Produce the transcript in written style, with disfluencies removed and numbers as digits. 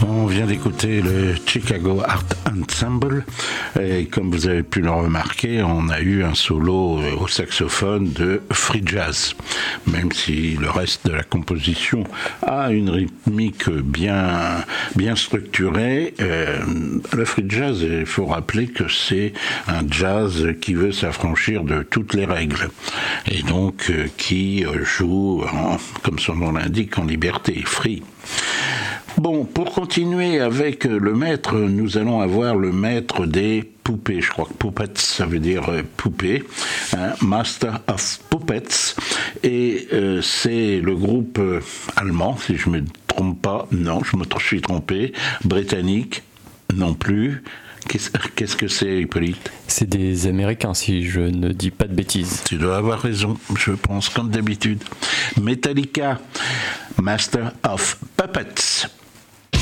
On vient d'écouter le Chicago Art Ensemble et comme vous avez pu le remarquer, on a eu un solo au saxophone de free jazz. Même si le reste de la composition a une rythmique bien structurée, le free jazz, il faut rappeler que c'est un jazz qui veut s'affranchir de toutes les règles et donc qui joue, comme son nom l'indique, en liberté, free. Bon, pour continuer avec le maître, nous allons avoir le maître des poupées. Je crois que puppets, ça veut dire poupée. Master of Puppets. Et c'est le groupe allemand, si je ne me trompe pas. Non, je me suis trompé. Britannique, non plus. Qu'est-ce que c'est, Hippolyte ? C'est des Américains, si je ne dis pas de bêtises. Tu dois avoir raison, je pense, comme d'habitude. Metallica, Master of Puppets.